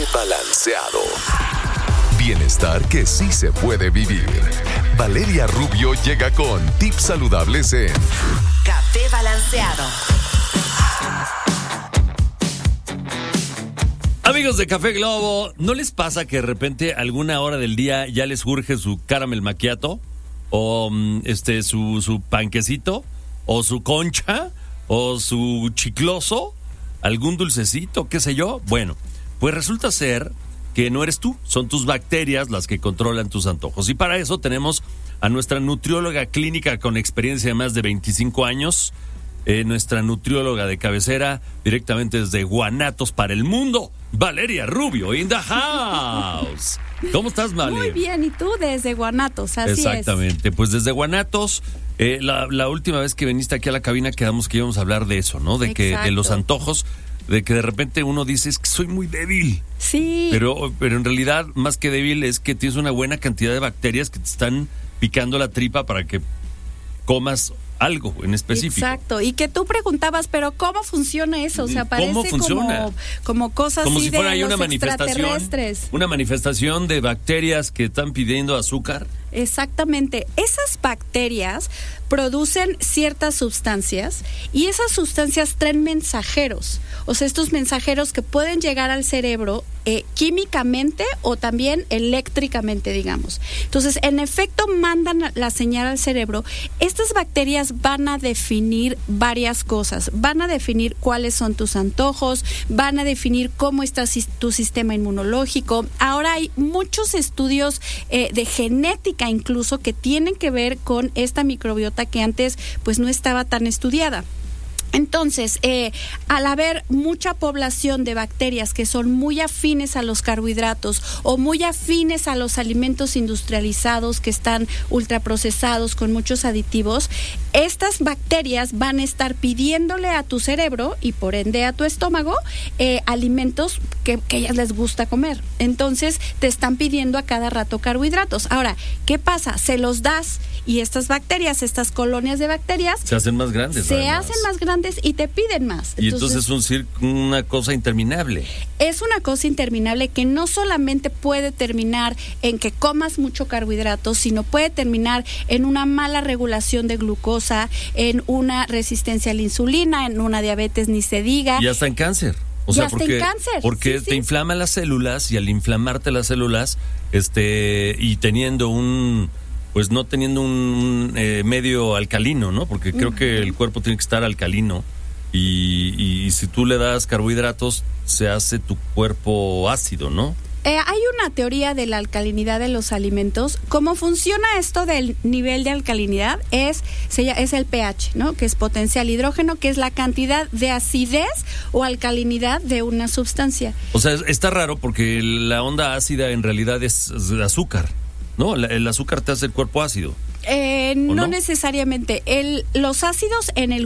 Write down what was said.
Balanceado. Bienestar que sí se puede vivir. Valeria Rubio llega con tips saludables en Café Balanceado. Amigos de Café Globo, ¿no les pasa que de repente alguna hora del día ya les urge su caramel macchiato? O su panquecito, o su concha, o su chicloso, algún dulcecito, qué sé yo. Bueno, pues resulta ser que no eres tú, son tus bacterias las que controlan tus antojos. Y para eso tenemos a nuestra nutrióloga clínica con experiencia de más de 25 años, nuestra nutrióloga de cabecera, directamente desde Guanatos para el mundo, Valeria Rubio in the house. ¿Cómo estás, Vale? Muy bien, ¿y tú? Desde Guanatos, así Exactamente, pues desde Guanatos, la última vez que viniste aquí a la cabina quedamos que íbamos a hablar de eso, ¿no? De que de los antojos, de que de repente uno dice, es que soy muy débil. Sí. Pero en realidad, más que débil, es que tienes una buena cantidad de bacterias que te están picando la tripa para que comas algo en específico. Exacto, y que tú preguntabas, pero ¿cómo funciona eso? O sea, parece como cosas como así si fuera de ahí los extraterrestres. Una manifestación de bacterias que están pidiendo azúcar. Exactamente, esas bacterias producen ciertas sustancias y esas sustancias traen mensajeros, o sea, estos mensajeros que pueden llegar al cerebro químicamente o también eléctricamente, digamos. Entonces, en efecto, mandan la señal al cerebro. Estas bacterias van a definir varias cosas, van a definir cuáles son tus antojos, van a definir cómo está tu sistema inmunológico. Ahora hay muchos estudios de genética incluso que tienen que ver con esta microbiota que antes pues no estaba tan estudiada. Entonces, al haber mucha población de bacterias que son muy afines a los carbohidratos o muy afines a los alimentos industrializados que están ultraprocesados con muchos aditivos, estas bacterias van a estar pidiéndole a tu cerebro y por ende a tu estómago alimentos que a ellas les gusta comer. Entonces, te están pidiendo a cada rato carbohidratos. Ahora, ¿qué pasa? Se los das y estas bacterias, estas colonias de bacterias se hacen más grandes. Y te piden más. Y entonces es una cosa interminable. Es una cosa interminable que no solamente puede terminar en que comas mucho carbohidratos, sino puede terminar en una mala regulación de glucosa, en una resistencia a la insulina, en una diabetes ni se diga. Y hasta en cáncer. Porque te inflaman las células y al inflamarte las células, y teniendo no teniendo un medio alcalino, ¿no? Porque creo que el cuerpo tiene que estar alcalino y si tú le das carbohidratos, se hace tu cuerpo ácido, ¿no? Hay una teoría de la alcalinidad de los alimentos. ¿Cómo funciona esto del nivel de alcalinidad? Es el pH, ¿no? Que es potencial hidrógeno, que es la cantidad de acidez o alcalinidad de una sustancia. O sea, está raro porque la onda ácida en realidad es azúcar, ¿no? El azúcar te hace el cuerpo ácido. No necesariamente. Los ácidos en el